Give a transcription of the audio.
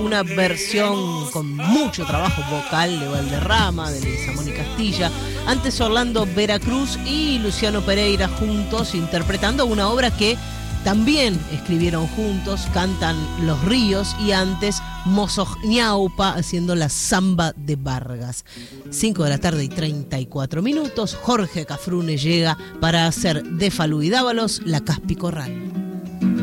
una versión con mucho trabajo vocal de Valderrama, de Leguizamón y Castilla. Antes Orlando Veracruz y Luciano Pereira juntos interpretando una obra que también escribieron juntos, Cantan los ríos, y antes Mozos Ñaupa haciendo la samba de Vargas. 5:34 PM. Jorge Cafrune llega para hacer de Falú y Dávalos la Caspi Corral.